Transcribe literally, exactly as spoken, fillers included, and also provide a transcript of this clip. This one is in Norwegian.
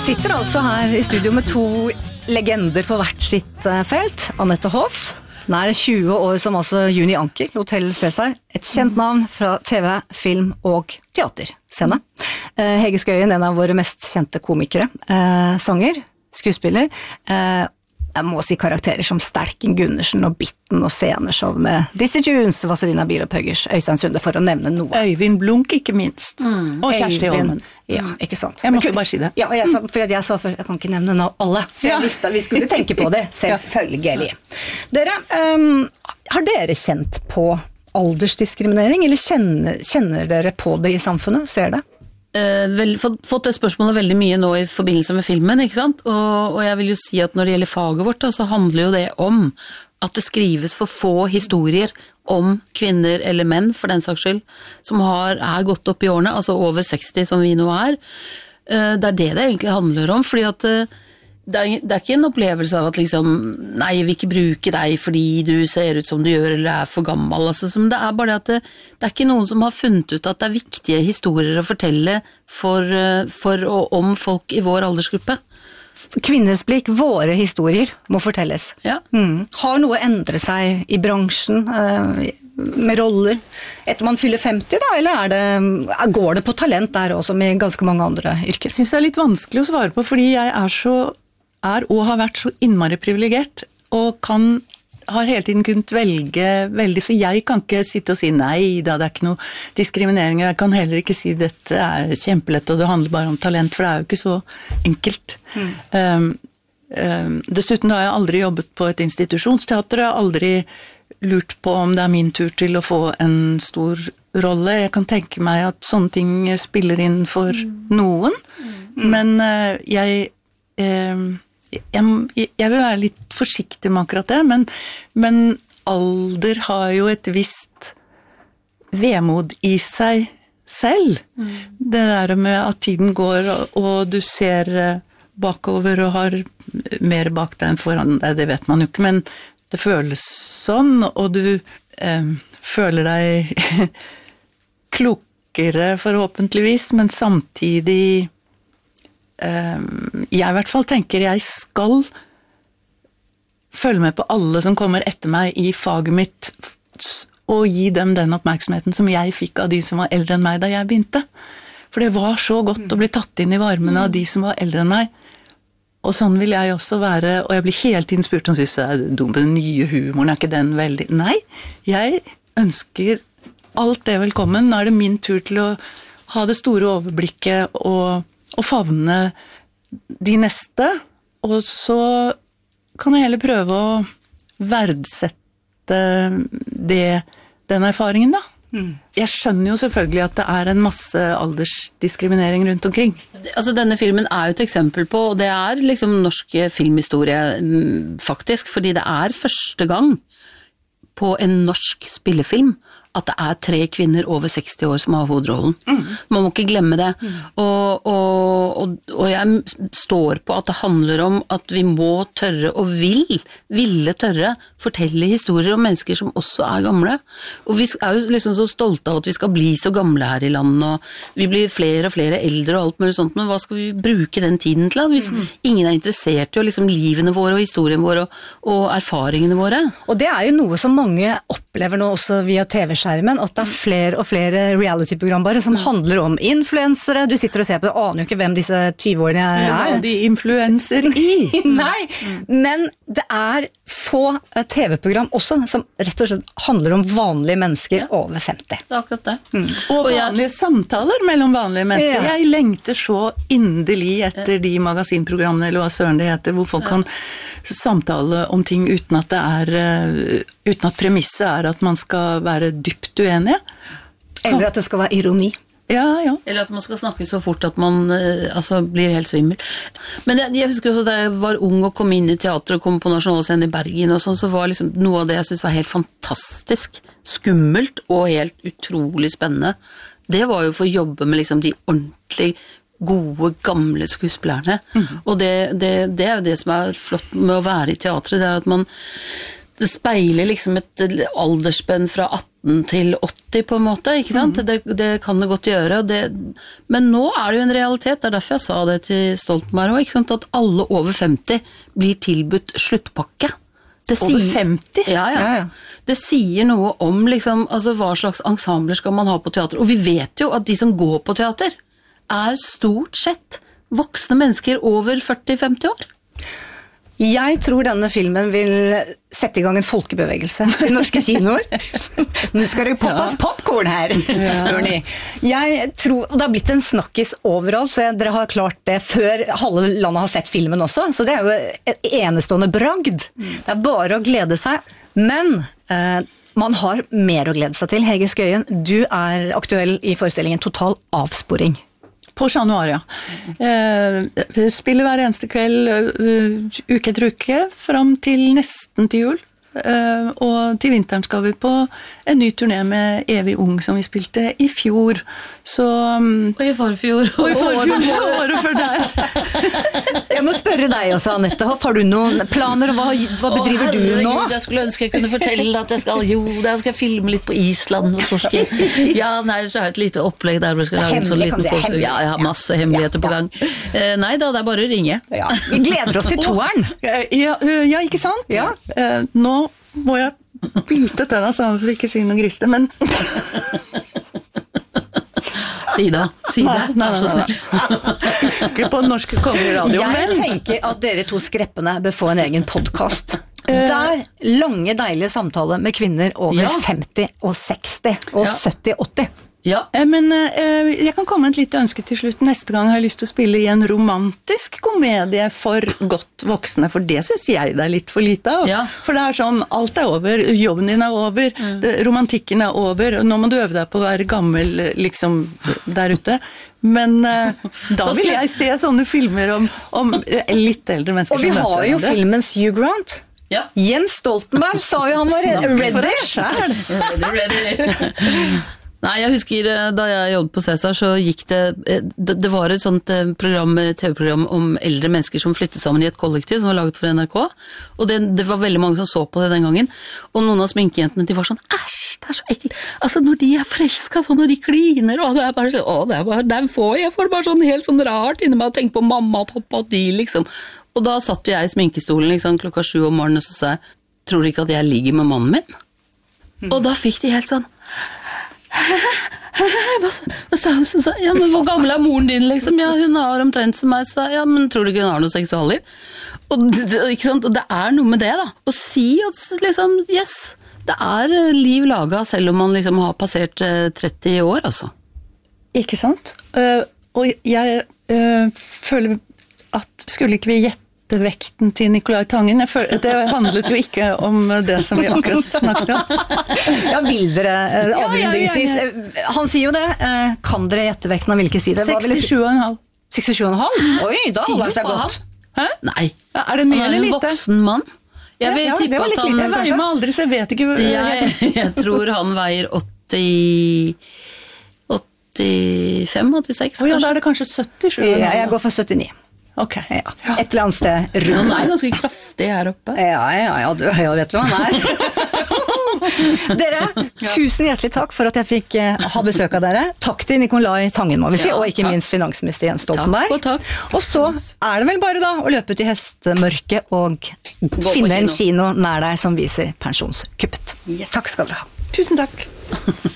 Sitter altså her i studio med to legender på hvert sitt felt. Anette Hoff, nær tjue år som altså Juni Anker, Hotell Cæsar. Et kjent navn fra T V, film og teaterscene. Hege Skøyen, en av våre mest kjente komikere. Sanger, skuespiller. Jeg må si karakterer som Stelken Gundersen og Bitten og scener som Dizzie Tunes, Vazelina Bilopphøggers, Øystein Sunde, for å nevne noe. Øyvind Blunk, ikke minst. Mm. Og Kjersti Holmen. Ja, ikke sant. Jeg måtte bare si det. Ja, og jeg sa, for jeg sa før, jeg kan ikke nevne alle, så jeg visste at vi skulle tenke på det, selvfølgelig. Dere, um, har dere kjent på aldersdiskriminering, eller kjenner, kjenner dere på det i samfunnet? Ser det? Uh, vel, fått, fått det spørsmålet veldig mye nå i forbindelse med filmen, ikke sant? Og, og jeg vil jo si at når det gjelder faget vårt, da, så handler jo det om at det skrives for få historier om kvinner eller menn, for den saks skyld, som har, er gått opp i årene, altså over seksti som vi nå er. Uh, det er det det egentlig handler om, fordi at uh, det, er, det er ikke en opplevelse av at liksom, nei, jeg vil ikke bruke deg fordi du ser ut som du gjør, eller er for gammel, altså, som det er bare det at det, det er ikke noen som har funnet ut at det er viktige historier å fortelle for, for og om folk i vår aldersgruppe. Kvinnes blikk, våre historier må fortelles. Ja. Mm. Har noe endret seg i bransjen, eh, med roller, etter man fyller femti da, eller er det, går det på talent der også med ganske mange andre yrker? Jeg synes det er litt vanskelig å svare på, fordi jeg er så, er og har vært så innmari privilegert, og kan har hele tiden kunnet velge veldig, så jeg kan ikke sitte og si nei, da det er ikke noe diskriminering, jeg kan heller ikke si dette er kjempelett, og det handler bare om talent, for det er jo ikke så enkelt. Mm. Um, um, dessuten har jeg aldri jobbet på et institusjonsteater, jeg har aldri lurt på om det er min tur til å få en stor rolle, jeg kan tenke meg at sånne ting spiller inn for mm. noen, mm. men uh, jeg... Um, Jeg, jeg vil være litt forsiktig med akkurat det, men, men alder har jo et visst vemod i seg selv. Mm. Det der med at tiden går, og, og du ser bakover og har mer bak deg enn foran deg, det vet man jo ikke, men det føles sånn, og du eh, føler deg klokere forhåpentligvis, men samtidig jeg i hvert fall tenker jeg skal følge med på alle som kommer etter meg i faget mitt og gi dem den oppmerksomheten som jeg fikk av de som var eldre enn meg da jeg begynte. For det var så godt å bli tatt inn i varmen av de som var eldre enn meg. Og sånn vil jeg også være, og jeg blir hele tiden spurt om synes jeg er dum, den nye humoren, er ikke den veldig... Nei, jeg ønsker alt det velkommen. Nå er det min tur til å ha det store overblikket og og favne de neste, og så kan jeg heller prøve å verdsette det, den erfaringen da. Mm. Jeg skjønner jo selvfølgelig at det er en masse aldersdiskriminering rundt omkring. Altså denne filmen er jo et eksempel på, og det er liksom norsk filmhistorie faktisk, fordi det er første gang på en norsk spillefilm at det er tre kvinner over seksti år som har hovedrollen. Mm. Man må ikke glemme det. Mm. Og, og, og, og jeg står på at det handler om at vi må tørre og vil, ville tørre fortelle historier om mennesker som også er gamle. Og vi er jo liksom så stolte av at vi skal bli så gamle her i landet, og vi blir flere og flere eldre og alt mulig sånt, men hva skal vi bruke den tiden til? Hvis mm. ingen er interessert i liksom livene våre og historien våre og, og erfaringene våre. Og det er jo noe som mange opplever nå også via T V-skjermen, at det er flere og flere reality-program bare som mm. handler om influensere. Du sitter og ser på, du aner jo ikke hvem disse tyve-årene er. Ja, de influenser i. Nei, mm. men det er få T V-program også som rett og slett handler om vanlige mennesker ja. over femti. Det er akkurat det. Mm. Og vanlige og jeg... samtaler mellom vanlige mennesker. Ja. Jeg lengter så inderlig etter ja. de magasinprogrammene, eller hva søren det heter, hvor folk ja. kan samtale om ting uten at det er, uten at premisset er at man skal være dypt uenige. Eller at det skal være ironi. Ja, ja. Eller at man skal snakke så fort at man altså, blir helt svimmel. Men jeg, jeg husker også da jeg var ung og kom inn i teater og kom på Nasjonalscenen i Bergen og sånn, så var liksom noe av det jeg synes var helt fantastisk, skummelt og helt utrolig spennende. Det var jo for å jobbe med liksom de ordentlig gode, gamle skuespillerne. Mm. Og det, det, det er jo det som er flott med å være i teatret, det er at man det speiler liksom et aldersspenn fra atten atten til åtti på en måte, ikke sant? Mm. Det, det kan det godt gjøre. Det, men nå er det jo en realitet, det er derfor jeg sa det til Stoltenberg også, ikke sant? At alle over femti blir tilbudt sluttpakke. Det over sier, femti? Ja, ja. Ja, ja. Det sier noe om liksom, altså, hva slags ensembler skal man ha på teater. Og vi vet jo at de som går på teater er stort sett voksne mennesker over førti til femti år. Jeg tror denne filmen vil sette i gang en folkebevegelse i norske kinoer. Nå skal det poppes popcorn her, Bernie. Jeg tror, og det har blitt en snakkis overalt, så jeg, dere har klart det før halve landet har sett filmen også, så det er jo et enestående bragd. Det er bare å glede seg, men eh, man har mer å glede seg til. Hege Skøyen, du er aktuell i forestillingen Total avsporing. På Chat Noir, ja. Eh, spiller hver eneste kveld, uh, uke etter uke, fram til nesten til jul. Uh, og til vinteren skal vi på en ny turné med Evig Ung som vi spilte i fjor. Så, um, Og i forfjor. Og i forfjor, og året før der. Jeg må spørre deg også, Annette. Har du noen planer, og hva, hva bedriver Å, du nå? Herregud, jeg skulle ønske jeg kunne fortelle at jeg skal, jo, jeg skal filme litt på Island og så skal jeg, ja, nei, så har jeg et lite opplegg der hvor jeg skal Det er lage en sånn hemmelig, kan liten du si, forestilling. hemmelig. Ja, jeg har masse hemmeligheter på Ja, gang. Eh, nei da, det er bare å ringe. Ja, vi gleder oss til toeren. Ja, uh, ja, ikke sant? Ja. Uh, nå må jeg bite tenna sammen for ikke å si noe griste, men Si det, si det. Nei, nei, nei, nei. Ikke på den norske kongeradio, Jeg men tenker at dere to skreppene bør få en egen podcast. Der lange, deilige samtaler med kvinner over Ja. femti og seksti og Ja. sytti åtti. Ja, Eh, Men eh, jeg kan komme med et lite ønske til slutt. Neste gang har jeg lyst til å spille i en romantisk komedie for godt voksne, for det synes jeg det er litt for lite av. Ja. For det er sånn, alt er over, jobben din er over, det, romantikken er over, og nå må du øve deg på å være gammel liksom der ute. Men eh, da Da skal vil jeg- jeg se sånne filmer om, om eh, litt eldre mennesker Og vi som møter har jo hverandre. filmens Hugh Grant. ja. Jens Stoltenberg sa jo han var ready. Ready, ready. Nei, jeg husker eh, da jeg jobbet på Cæsar, så gikk det, eh, det det var et sånt eh, program, T V-program om eldre mennesker som flyttet sammen i et kollektiv som var laget for N R K, og det, det var veldig mange som så på det den gangen, og noen av sminkejentene, de var sånn, æsj, det er så ekkelt, altså når de er forelsket, sånn, når de kliner, og det er bare sånn, å, det er bare, der får jeg får bare sånn helt sånn rart inni meg å tenke på mamma og pappa, de liksom, og da satt jeg i sminkestolen liksom, klokka sju om morgenen, og så sa jeg, tror du ikke at jeg ligger med mannen min? Mm. Og da fikk de helt sånn, hva sa hun? Så sa jeg, ja, men hvor gammel er moren din, liksom? Ja, hun har omtrent som meg, så ja, men tror du ikke hun har noe seksualliv? Og, ikke sant? Og det er noe med det, da. Å si at liksom, yes, det er liv laga, selv om man liksom har passert tretti år, altså. Ikke sant? Uh, og jeg uh, føler at skulle ikke vi gjette vekten til Nicolai Tangen? Jeg føler, det handlet jo ikke om det som vi akkurat snakket om. Ja, vil dere eh, Ja, avrundingsvis? ja, ja, Eh, Han sier jo det. Eh, Kan dere gjette vekten? Han vil ikke si det. Hva vil dere- sekstisju komma fem. sekstisju komma fem? Oi, da holder han seg Sier du på godt. Hæ? Nei. Ja, er det mye Han er eller en lite? voksen mann. Jeg vil Ja, ja, det tippe var at litt han... lite, Jeg veier meg aldri, så jeg vet ikke. Jeg, jeg tror han veier åtti... åttifem åttiseks, Å ja, da kanskje. er det kanskje syttisju. Ja, jeg går for syttini. Ok. Ja. Et eller annet sted Han rundt. er ganske kraftig her oppe. Ja, ja, ja, du ja, vet du hva han er. Dere, tusen hjertelig takk for at jeg fikk eh, ha besøk av dere. Takk til Nicolai Tangen, må vi si, Ja, og ikke takk. minst finansminister Jens Stoltenberg. Takk og takk. Og så er det vel bare da å løpe ut i hestemørket og på finne en kino. kino nær deg som viser Pensjonskuppet. Yes. Takk skal dere ha. Tusen takk.